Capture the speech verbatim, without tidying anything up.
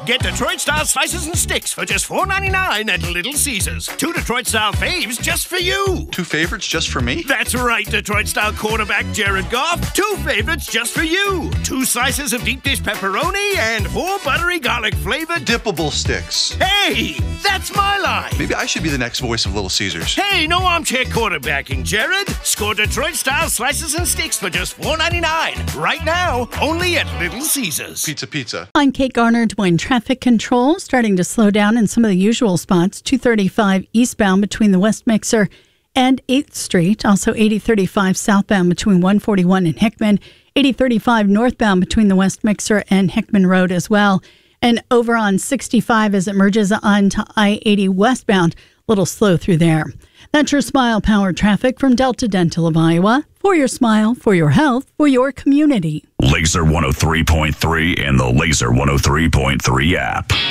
Get Detroit-style slices and sticks for just four ninety-nine at Little Caesars. Two Detroit-style faves just for you. Two favorites just for me? That's right, Detroit-style quarterback Jared Goff. Two favorites just for you. Two slices of deep dish pepperoni and four buttery garlic-flavored dippable sticks. Hey, that's my line. Maybe I should be the next voice of Little Caesars. Hey, no armchair quarterbacking, Jared. Score Detroit-style slices and sticks for just four ninety-nine. Right now, only at Little Caesars. Pizza, pizza. I'm Kate Garner. Des Moines traffic control starting to slow down in some of the usual spots. two thirty-five eastbound between the West Mixer and eighth Street. Also eighty thirty-five southbound between one forty-one and Hickman. eighty thirty-five northbound between the West Mixer and Hickman Road as well. And over on sixty-five as it merges onto I eighty westbound. A little slow through there. That's your Smile Power traffic from Delta Dental of Iowa. For your smile, for your health, for your community. Laser one oh three point three and the Laser one oh three point three app.